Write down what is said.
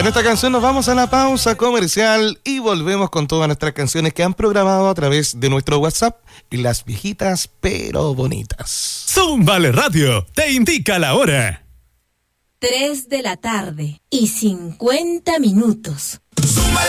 con esta canción nos vamos a la pausa comercial y volvemos con todas nuestras canciones que han programado a través de nuestro WhatsApp y las viejitas pero bonitas. Zúmbale Radio te indica la hora. 3 de la tarde y 50 minutos.